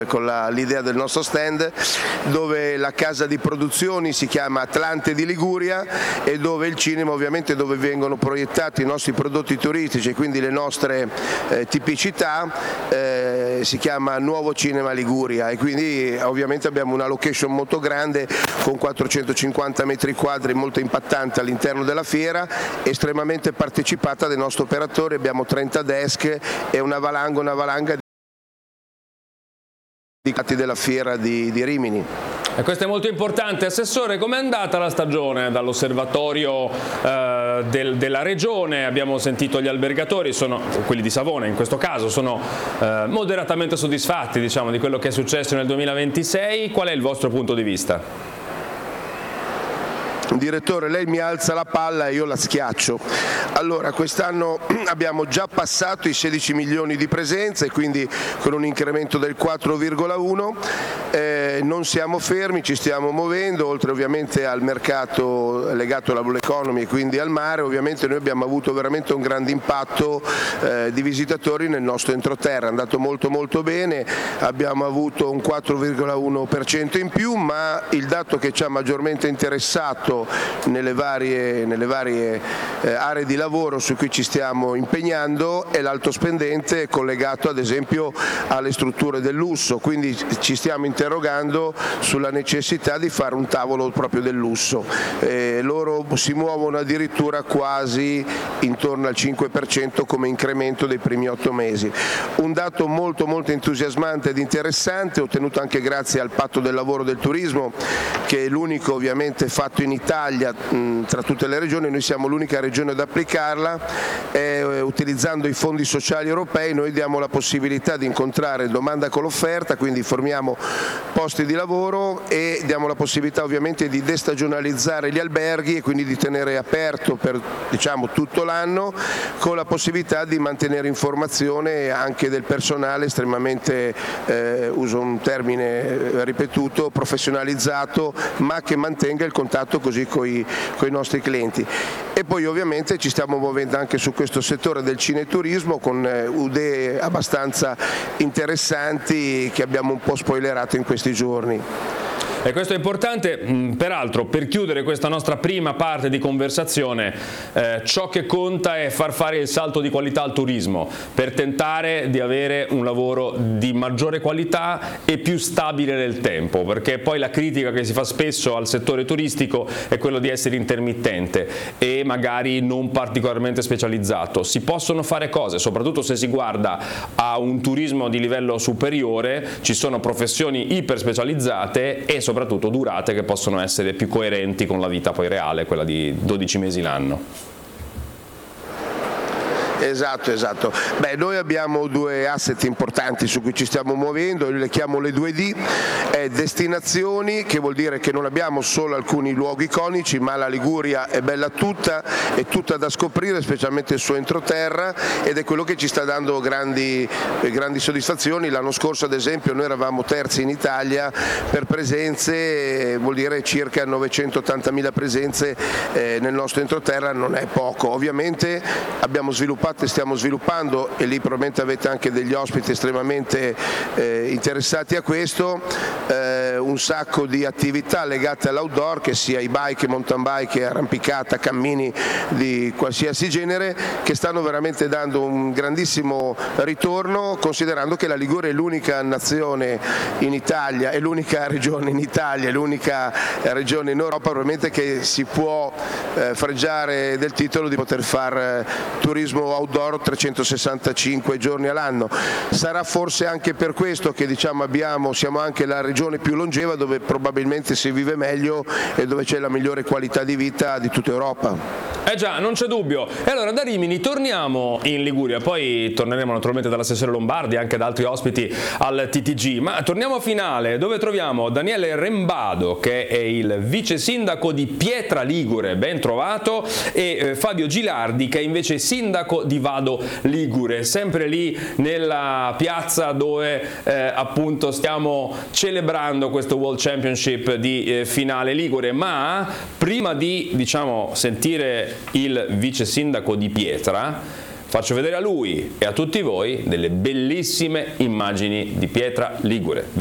con l'idea del nostro stand, dove la casa di produzioni si chiama Atlante di Liguria e dove il cinema, ovviamente, dove vengono proiettati i nostri prodotti turistici e quindi le nostre tipicità, si chiama Nuovo Cinema Liguria, e quindi ovviamente abbiamo una location molto grande con 450 metri quadri, molto impattante all'interno della fiera, estremamente partecipata dai nostri operatori. Abbiamo 30 desk e una valanga della fiera di Rimini. E questo è molto importante. Assessore, com'è andata la stagione dall'osservatorio della regione? Abbiamo sentito gli albergatori, quelli di Savona in questo caso, sono moderatamente soddisfatti, diciamo, di quello che è successo nel 2026. Qual è il vostro punto di vista? Direttore, lei mi alza la palla e io la schiaccio. Allora, quest'anno abbiamo già passato i 16 milioni di presenze, quindi con un incremento del 4,1. Non siamo fermi, ci stiamo muovendo, oltre ovviamente al mercato legato alla blue economy e quindi al mare. Ovviamente noi abbiamo avuto veramente un grande impatto di visitatori nel nostro entroterra, è andato molto bene, abbiamo avuto un 4,1% in più, ma il dato che ci ha maggiormente interessato nelle varie aree di lavoro su cui ci stiamo impegnando è l'alto spendente collegato ad esempio alle strutture del lusso, quindi ci stiamo interrogando sulla necessità di fare un tavolo proprio del lusso. Loro si muovono addirittura quasi intorno al 5% come incremento dei primi 8 mesi. Un dato molto entusiasmante ed interessante, ottenuto anche grazie al patto del lavoro del turismo, che è l'unico ovviamente fatto in Italia tra tutte le regioni. Noi siamo l'unica regione ad applicarla e utilizzando i fondi sociali europei noi diamo la possibilità di incontrare domanda con l'offerta, quindi formiamo posti di lavoro e diamo la possibilità ovviamente di destagionalizzare gli alberghi e quindi di tenere aperto per tutto l'anno, con la possibilità di mantenere informazione anche del personale estremamente, uso un termine ripetuto, professionalizzato, ma che mantenga il contatto così con i nostri clienti. E poi ovviamente ci stiamo muovendo anche su questo settore del cineturismo con idee abbastanza interessanti che abbiamo un po' spoilerato in questi giorni. E questo è importante, peraltro per chiudere questa nostra prima parte di conversazione, ciò che conta è far fare il salto di qualità al turismo per tentare di avere un lavoro di maggiore qualità e più stabile nel tempo, perché poi la critica che si fa spesso al settore turistico è quello di essere intermittente e magari non particolarmente specializzato. Si possono fare cose, soprattutto se si guarda a un turismo di livello superiore, ci sono professioni iper specializzate e soprattutto durate che possono essere più coerenti con la vita poi reale, quella di 12 mesi l'anno. Esatto. Noi abbiamo due asset importanti su cui ci stiamo muovendo, io le chiamo le 2D, destinazioni, che vuol dire che non abbiamo solo alcuni luoghi iconici, ma la Liguria è bella tutta, è tutta da scoprire, specialmente il suo entroterra, ed è quello che ci sta dando grandi soddisfazioni. L'anno scorso ad esempio noi eravamo terzi in Italia per presenze, vuol dire circa 980.000 presenze nel nostro entroterra, non è poco. Ovviamente abbiamo sviluppato e stiamo sviluppando, e lì probabilmente avete anche degli ospiti estremamente interessati a questo, un sacco di attività legate all'outdoor, che sia i bike, mountain bike, arrampicata, cammini di qualsiasi genere, che stanno veramente dando un grandissimo ritorno, considerando che la Liguria è l'unica nazione in Italia, è l'unica regione in Italia, è l'unica regione in Europa probabilmente che si può fregiare del titolo di poter fare turismo outdoor 365 giorni all'anno. Sarà forse anche per questo che siamo anche la regione più longeva, dove probabilmente si vive meglio e dove c'è la migliore qualità di vita di tutta Europa. Già, non c'è dubbio. E allora da Rimini torniamo in Liguria, poi torneremo naturalmente dall'assessore Lombardi e anche da altri ospiti al TTG, ma torniamo a Finale, dove troviamo Daniele Rembado, che è il vice sindaco di Pietra Ligure, ben trovato, e Fabio Gilardi, che è invece sindaco di Vado Ligure, sempre lì nella piazza dove appunto stiamo celebrando questo World Championship di Finale Ligure. Ma prima di sentire il vice sindaco di Pietra, faccio vedere a lui e a tutti voi delle bellissime immagini di pietra ligure.